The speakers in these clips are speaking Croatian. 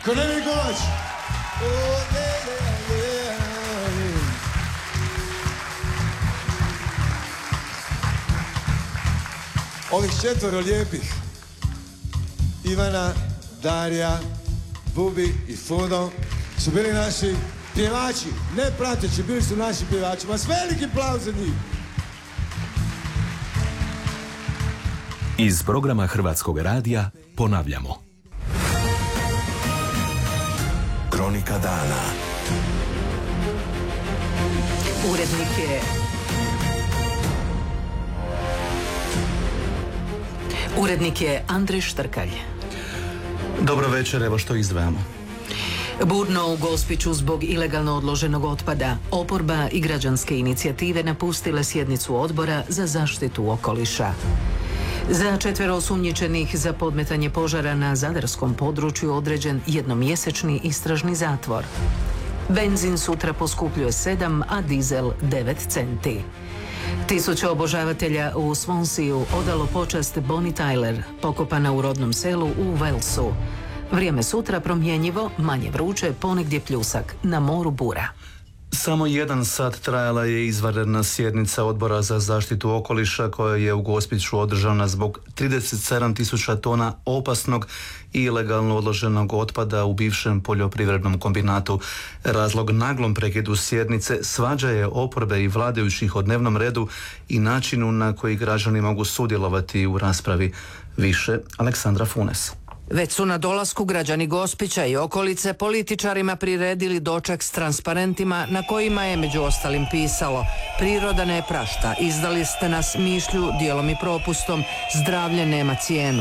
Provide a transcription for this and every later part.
Kornelij Kovač. Ovih 4 lijepih, Ivana, Darija, Bubi i Fudo, su bili naši pjevači, ne prateći, bili su naši pjevači, vas veliki aplauz za njih. Iz programa Hrvatskog radija ponavljamo. Kronika dana. Urednik je Andrej Štrkalj. Dobro večer, evo što izdvajamo. Burno u Gospiću zbog ilegalno odloženog otpada. Oporba i građanske inicijative napustile sjednicu odbora za zaštitu okoliša. Za 4 osumnjičenih za podmetanje požara na zadarskom području određen jednomjesečni istražni zatvor. Benzin sutra poskupljuje 7, a dizel 9 centi. 1000 obožavatelja u Swansea odalo počast Bonnie Tyler, pokopana u rodnom selu u Walesu. Vrijeme sutra promjenjivo, manje vruće, ponegdje pljusak, na moru bura. Samo 1 sat trajala je izvanredna sjednica Odbora za zaštitu okoliša koja je u Gospiću održana zbog 37.000 tona opasnog i ilegalno odloženog otpada u bivšem poljoprivrednom kombinatu. Razlog naglom prekidu sjednice svađa je oporbe i vladajućih o dnevnom redu i načinu na koji građani mogu sudjelovati u raspravi. Više Aleksandra Funes. Već su na dolasku građani Gospića i okolice političarima priredili doček s transparentima na kojima je među ostalim pisalo: priroda ne prašta, izdali ste nas mišlju, dijelom i propustom, zdravlje nema cijenu.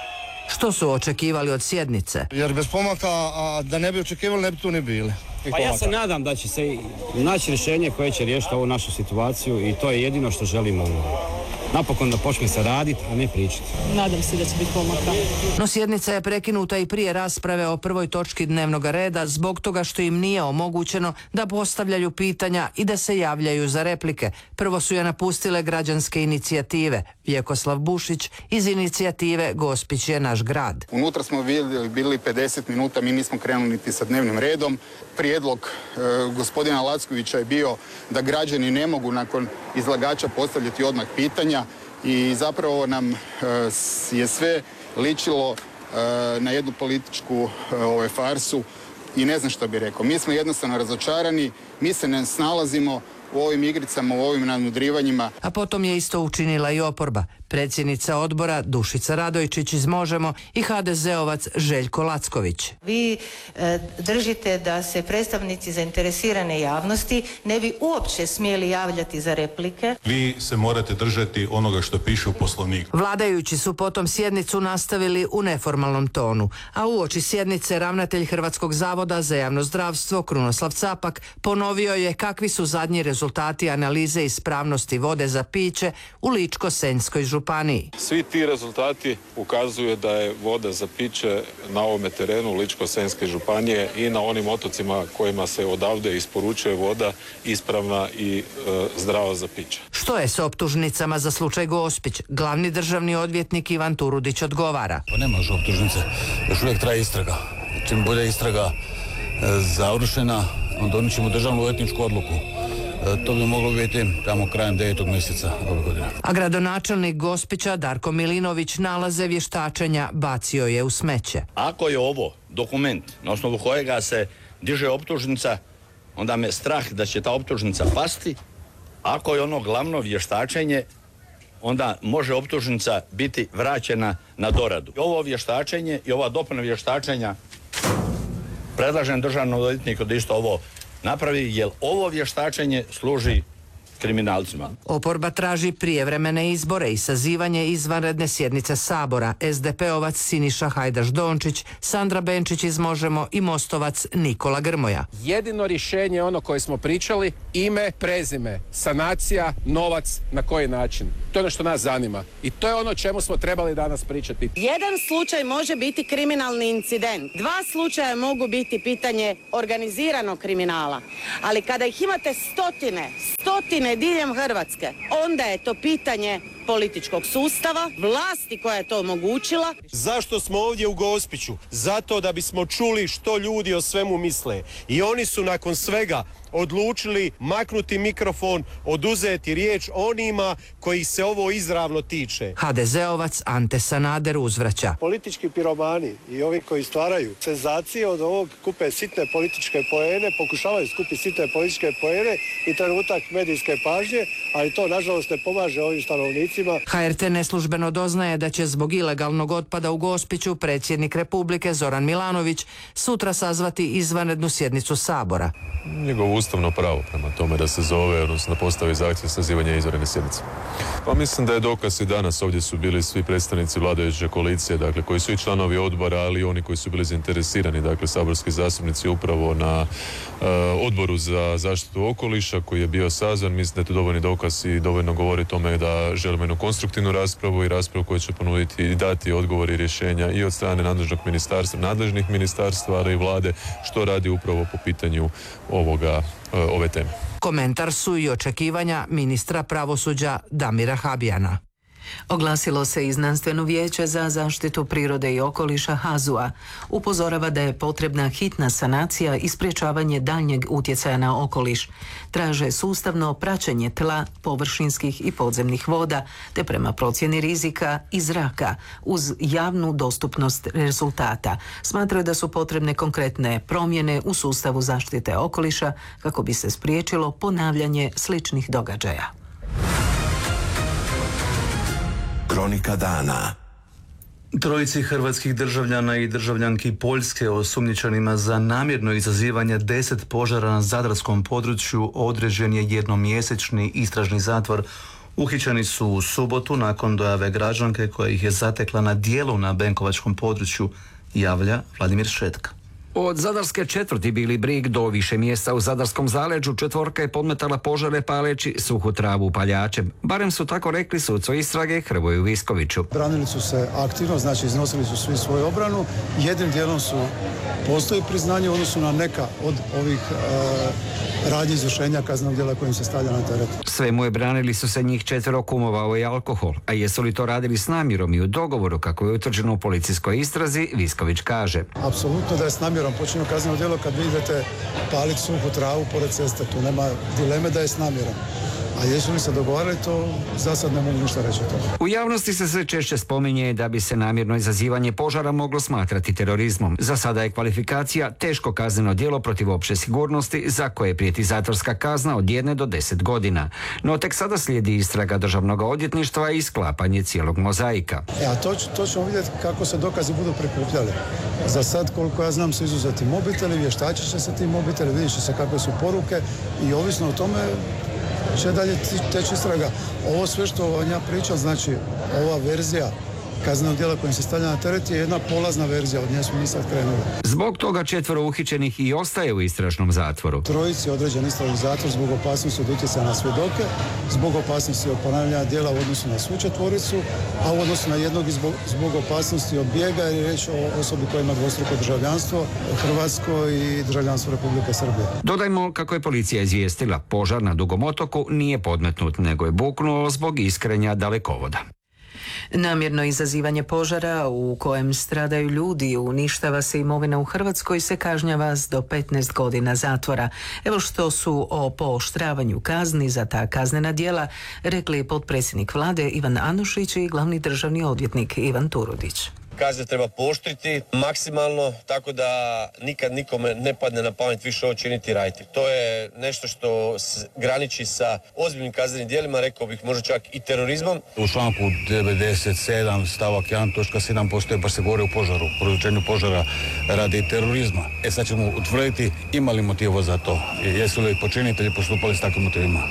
Što su očekivali od sjednice? Jer bez pomaka, a da ne bi očekivali, ne bi tu ni bili. Pa ja se nadam da će se naći rješenje koje će riješiti ovu našu situaciju i to je jedino što želimo. Napokon da počne se raditi, a ne pričati. Nadam se da će biti pomaka. No sjednica je prekinuta i prije rasprave o prvoj točki dnevnog reda zbog toga što im nije omogućeno da postavljaju pitanja i da se javljaju za replike. Prvo su je napustile građanske inicijative. Vjekoslav Bušić iz inicijative Gospić je naš grad. Unutra smo bili 50 minuta, mi nismo krenuli niti sa dnevnim redom. Prijedlog gospodina Lackovića je bio da građani ne mogu nakon izlagača postavljati odmah pitanja i zapravo nam je sve ličilo na jednu političku farsu i ne znam što bih rekao. Mi smo jednostavno razočarani, mi se ne snalazimo u ovim igricama, u ovim nadmudrivanjima. A potom je isto učinila i oporba. Predsjednica odbora Dušica Radojčić iz Možemo i HDZ-ovac Željko Lacković. Vi držite da se predstavnici zainteresirane javnosti ne bi uopće smjeli javljati za replike. Vi se morate držati onoga što piše u Poslovniku. Vladajući su potom sjednicu nastavili u neformalnom tonu, a uoči sjednice ravnatelj Hrvatskog zavoda za javno zdravstvo Krunoslav Capak ponovio je kakvi su zadnji rezultati analize ispravnosti vode za piće u Ličko-senjskoj županiji. Svi ti rezultati ukazuju da je voda za piće na ovome terenu Ličko-senjske županije i na onim otocima kojima se odavde isporučuje voda ispravna i zdrava za piće. Što je s optužnicama za slučaj Gospić? Glavni državni odvjetnik Ivan Turudić odgovara. Pa nema još optužnice, još uvijek traje istraga. Čim bude istraga završena, onda donijet ćemo državnu odvjetničku odluku. To bi moglo biti tamo krajem 9. mjeseca ove godine. A gradonačelnik Gospića Darko Milinović nalaze vještačenja bacio je u smeće. Ako je ovo dokument na osnovu kojega se diže optužnica, onda me strah da će ta optužnica pasti. Ako je ono glavno vještačenje, onda može optužnica biti vraćena na doradu. Ovo vještačenje i ova dopuna vještačenja predlažem državnom odvjetniku da isto ovo napravi, jer ovo vještačenje služi kriminalcima. Oporba traži prijevremene izbore i sazivanje izvanredne sjednice Sabora. SDP-ovac Siniša Hajdaš-Dončić, Sandra Benčić iz Možemo i Mostovac Nikola Grmoja. Jedino rješenje je ono koje smo pričali, ime, prezime, sanacija, novac, na koji način. To je ono što nas zanima i to je ono o čemu smo trebali danas pričati. Jedan slučaj može biti kriminalni incident. 2 slučaja mogu biti pitanje organiziranog kriminala. Ali kada ih imate stotine diljem Hrvatske, onda je to pitanje političkog sustava, vlasti koja je to omogućila. Zašto smo ovdje u Gospiću? Zato da bismo čuli što ljudi o svemu misle. I oni su nakon svega odlučili maknuti mikrofon, oduzeti riječ onima koji se ovo izravno tiče. HDZ-ovac Ante Sanader uzvraća. Politički piromani i ovi koji stvaraju senzacije od ovog kupe sitne političke poene, pokušavaju skupiti sitne političke poene i trenutak medijske pažnje, ali to nažalost ne pomaže ovim stanovnicima. HRT neslužbeno doznaje da će zbog ilegalnog otpada u Gospiću predsjednik Republike Zoran Milanović sutra sazvati izvanrednu sjednicu Sabora. Njegovo ustavno pravo prema tome da se zove, odnosno da postavi zahtjev sazivanja izvanredne sjednice. Pa mislim da je dokaz i danas ovdje su bili svi predstavnici vladajuće koalicije, dakle koji su i članovi odbora, ali i oni koji su bili zainteresirani, dakle saborski zastupnici upravo na odboru za zaštitu okoliša koji je bio sazvan. Mislim da je to dovoljni dokaz i dovoljno govori tome da želimo jednu konstruktivnu raspravu i raspravu koja će ponuditi i dati odgovor i rješenja i od strane nadležnih ministarstva, ali i vlade što radi upravo po pitanju ove teme. Komentar su i očekivanja ministra pravosuđa Damira Habijana. Oglasilo se i Znanstveno vijeće za zaštitu prirode i okoliša HAZU-a. Upozorava da je potrebna hitna sanacija i sprječavanje daljnjeg utjecaja na okoliš. Traže sustavno praćenje tla, površinskih i podzemnih voda, te prema procjeni rizika i zraka, uz javnu dostupnost rezultata. Smatraju da su potrebne konkretne promjene u sustavu zaštite okoliša kako bi se spriječilo ponavljanje sličnih događaja. Kronika dana. Trojici hrvatskih državljana i državljanki Poljske osumnjičenima za namjerno izazivanje 10 požara na zadarskom području određen je jednomjesečni istražni zatvor. Uhićeni su u subotu nakon dojave građanke koja ih je zatekla na djelu na benkovačkom području, javlja Vladimir Šetka. Od zadarske četvrti Bili Brig do više mjesta u zadarskom zaleđu četvorka je podmetala požare paleći suhu travu paljačem. Barem su tako rekli sucu istrage Hrvoju Viskoviću. Branili su se aktivno, znači iznosili su svi svoju obranu. Jednim dijelom postoji priznanje u odnosu na neka od ovih radnji izvršenja kaznenog djela kojim se stavlja na teret. Svemu je branili su se njih 4 kumovao i alkohol, a jesu li to radili s namjerom i u dogovoru kako je utvrđeno u policijskoj istrazi, Visković kaže. Apsolutno da je s namjerom počinio kazneno djelo kad vidite paliti suhu travu pored ceste, tu nema dileme da je s namjerom. A jesu li se dogovarali, to za sad ne mogu ništa reći o tome. U javnosti se sve češće spominje da bi se namjerno izazivanje požara moglo smatrati terorizmom. Za sada je kvalifikacija teško kazneno djelo protiv opće sigurnosti za koje prijeti zatvorska kazna od 1 do 10 godina. No tek sada slijedi istraga državnog odvjetništva i sklapanje cijelog mozaika. A to ćemo vidjeti kako se dokazi budu prikupljali. Za sad, koliko ja znam, su izuzeti mobiteli, vještačit će se ti mobiteli, vidjet će se kakve su poruke i ovisno o tome će dalje teći istraga. Ovo sve što vam ja pričam, znači ova verzija kaznenog djela kojim se stavlja na teret je jedna polazna verzija, od nje smo mi sad krenuli. Zbog toga 4 uhićenih i ostaje u istražnom zatvoru. Trojici određen istražni zatvor zbog opasnosti od utjecaja na svjedoke, zbog opasnosti od ponavljanja djela u odnosu na svu četvoricu, a u odnosu na jednog zbog opasnosti od bijega, jer je riječ o osobi koja ima dvostruko državljanstvo, hrvatsko i državljanstvo Republike Srbije. Dodajmo kako je policija izvijestila, požar na Dugom otoku nije podmetnut, nego je buknuo zbog iskrenja dalekovoda. Namjerno izazivanje požara u kojem stradaju ljudi, uništava se imovina u Hrvatskoj, se kažnjava s do 15 godina zatvora. Evo što su o pooštravanju kazni za ta kaznena djela rekli potpredsjednik vlade Ivan Anušić i glavni državni odvjetnik Ivan Turudić. Kazne treba pooštriti maksimalno, tako da nikad nikome ne padne na pamet više ovo činiti i raditi. To je nešto što graniči sa ozbiljnim kaznenim djelima, rekao bih možda čak i terorizmom. U članku 97 stavak 1 točka 7 postoje, pa se govori o požaru, prouzročenju požara radi terorizma. Sad ćemo utvrditi ima li motiva za to, jesu li počinitelji postupali s takvim motivima.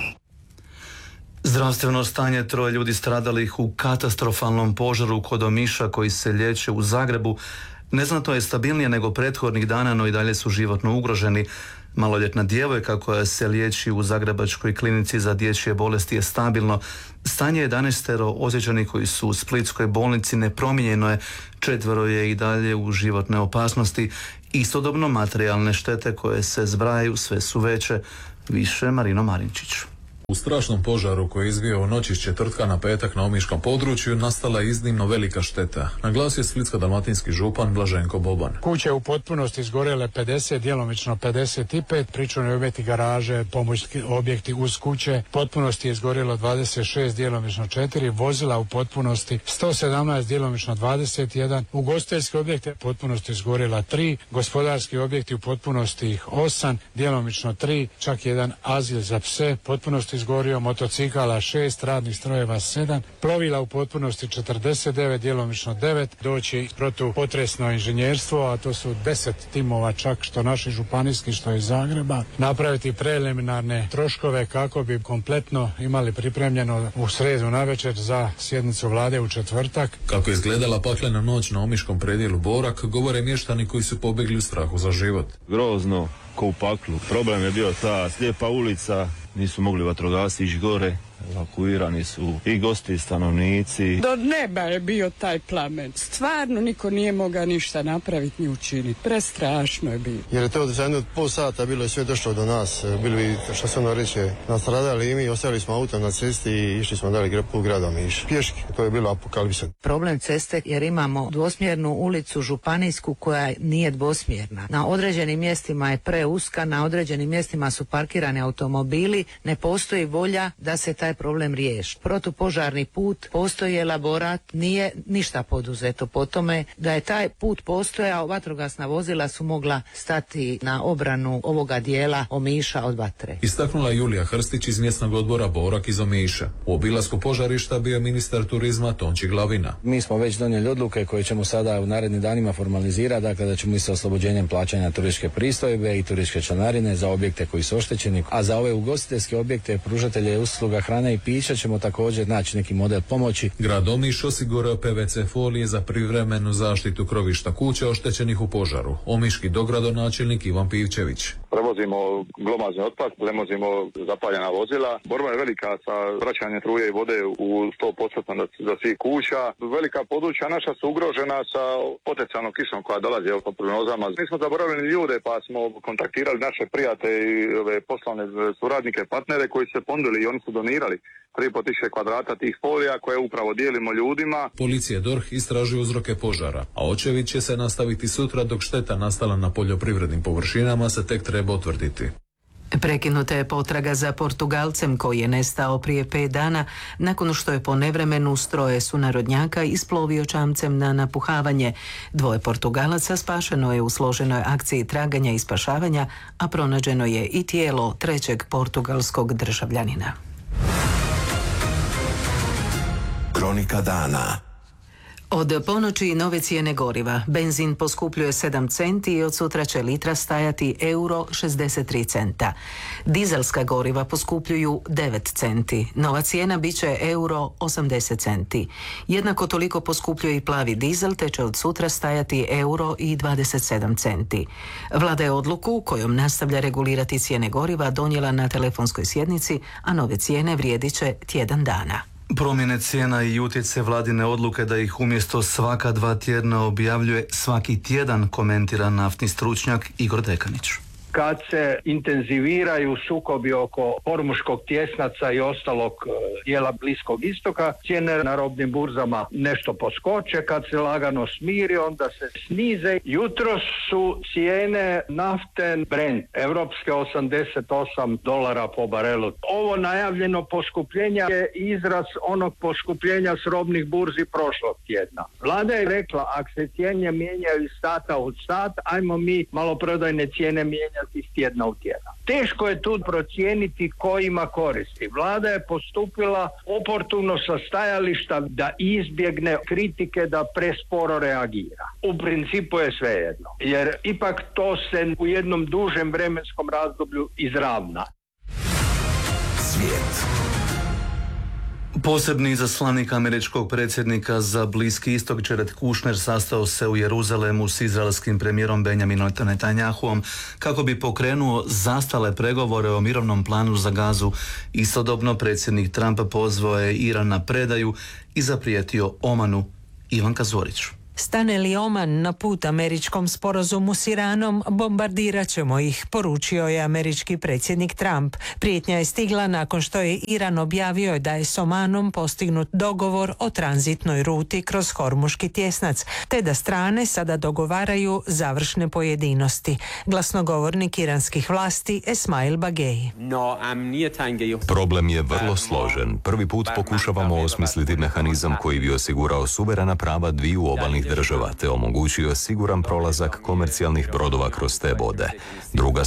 Zdravstveno stanje 3 ljudi stradalih u katastrofalnom požaru kod Omiša koji se liječe u Zagrebu neznatno je stabilnije nego prethodnih dana, no i dalje su životno ugroženi. Maloljetna djevojka koja se liječi u Zagrebačkoj klinici za dječje bolesti je stabilno. Stanje 11 ozlijeđenih koji su u Splitskoj bolnici nepromijenjeno je, 4 je i dalje u životne opasnosti. Istodobno materijalne štete koje se zbrajaju sve su veće. Više Marino Marinčić. U strašnom požaru koji je izbio u noći s četvrtka na petak na omiškom području nastala je iznimno velika šteta, naglasio je splitsko-dalmatinski župan Blaženko Boban. Kuće u potpunosti izgorjele 50, djelomično 55, pričuvni objekti, garaže, pomoćni objekti uz kuće, potpunosti je izgorjelo 26, djelomično 4, vozila u potpunosti 117, djelomično 21, ugostiteljski objekti u potpunosti izgorjela 3, gospodarski objekti u potpunosti 8, djelomično 3, čak jedan azil za pse, potpunosti izgorio, motocikala 6, radnih strojeva 7, plovila u potpunosti 49, djelomično 9, doći protupotresno inženjerstvo, a to su 10 timova čak, što naši županijski, što iz Zagreba, napraviti preliminarne troškove kako bi kompletno imali pripremljeno u sredu navečer za sjednicu vlade u četvrtak. Kako je izgledala paklena noć na omiškom predjelu Borak, govore mještani koji su pobjegli u strahu za život. Grozno, ko u paklu. Problem je bio ta slijepa ulica, nisu mogli vatrogasci ići gore, evakuirani su i gosti i stanovnici. Do neba je bio taj plamen. Stvarno niko nije mogao ništa napraviti ni učiniti. Prestrašno je bilo. Jer je to za jedno pol sata bilo je sve došlo do nas. Bili bi, što se ono reče, nastradali i mi, ostavili smo auto na cesti i išli smo dalje po gradom Miš. Pješki, to je bilo apokalipsa. Problem ceste jer imamo dvosmjernu ulicu županijsku koja nije dvosmjerna. Na određenim mjestima je preuska, na određenim mjestima su parkirani automobili, ne postoji volja da se taj problem riješi. Protupožarni put, postoji elaborat, nije ništa poduzeto po tome. Da je taj put postojao, vatrogasna vozila su mogla stati na obranu ovoga dijela Omiša od vatre. Istaknula Julija Hrstić iz mjesnog odbora Borak iz Omiša. U obilasku požarišta bio ministar turizma Tonči Glavina. Mi smo već donijeli odluke koje ćemo sada u narednim danima formalizirati, dakle da ćemo i sa oslobođenjem plaćanja turističke pristojbe i turističke članarine za objekte koji su oštećeni, a za ove ugostiteljske objekte pružatelje usluga hrane i pića ćemo također naći neki model pomoći. Grad Omiš osigurao PVC folije za privremenu zaštitu krovišta kuća oštećenih u požaru. Omiški dogradonačelnik Ivan Pivčević. Prevozimo glomazni otpad, prevozimo zapaljena vozila. Borba je velika sa vraćanjem struje i vode u 100% za svih kuća. Velika područja naša su ugrožena sa potencijalnom kišom koja dolazi po prognozama. Mi smo zaboravili ljude pa smo kontaktirali naše prijatelje i ove poslovne suradnike, partnere koji su se ponudili i oni su donirali 3.500 kvadrata tih folija koje upravo dijelimo ljudima. Policija DORH istražuje uzroke požara, a očevid će se nastaviti sutra dok šteta nastala na poljoprivrednim površinama se tek treba utvrditi. Prekinuta je potraga za Portugalcem koji je nestao prije 5 dana nakon što je po nevremenu s 3 sunarodnjaka isplovio čamcem na napuhavanje. 2 Portugalaca spašeno je u složenoj akciji traganja i spašavanja, a pronađeno je i tijelo 3. portugalskog državljanina. Kronika dana. Od ponoći nove cijene goriva. Benzin poskupljuje 7 centi i od sutra će litra stajati €63. Dizelska goriva poskupljuju 9 centi. Nova cijena bit će €80 centi. Jednako toliko poskupljuje i plavi dizel, te će od sutra stajati €27 centi. Vlada je odluku kojom nastavlja regulirati cijene goriva donijela na telefonskoj sjednici, a nove cijene vrijedit će tjedan dana. Promjene cijena i utjecaj vladine odluke da ih umjesto svaka 2 tjedna objavljuje svaki tjedan, komentira naftni stručnjak Igor Dekanić. Kad se intenziviraju sukobi oko Hormuškog tjesnaca i ostalog dijela Bliskog istoka, cijene na robnim burzama nešto poskoče, kad se lagano smiri, onda se snize. Jutros su cijene nafte Brent evropske $88 po barelu. Ovo najavljeno poskupljenje je izraz onog poskupljenja s robnih burzi prošlog tjedna. Vlada je rekla, ako se cijene mijenjaju iz sata u sat, ajmo mi maloprodajne cijene mijenjati iz tjedna u tjedan. Teško je tu procijeniti ko ima koristi. Vlada je postupila oportuno sa stajališta da izbjegne kritike da presporo reagira. U principu je svejedno, jer ipak to se u jednom dužem vremenskom razdoblju izravna. Svijet. Posebni izaslanik američkog predsjednika za Bliski istok Jared Kushner sastao se u Jeruzalemu s izraelskim premijerom Benjaminom Netanjahuom kako bi pokrenuo zastale pregovore o mirovnom planu za Gazu. Istodobno predsjednik Trump pozvao je Iran na predaju i zaprijetio Omanu. Ivanka Zorić. Stane li Oman na put američkom sporazumu s Iranom, bombardirat ćemo ih, poručio je američki predsjednik Trump. Prijetnja je stigla nakon što je Iran objavio da je s Omanom postignut dogovor o tranzitnoj ruti kroz Hormuški tjesnac, te da strane sada dogovaraju završne pojedinosti. Glasnogovornik iranskih vlasti Esmail Bagei. Problem je vrlo složen. Prvi put pokušavamo osmisliti mehanizam koji bi osigurao suverena prava dviju obalnih država te omogućio siguran prolazak komercijalnih brodova kroz te vode. Druga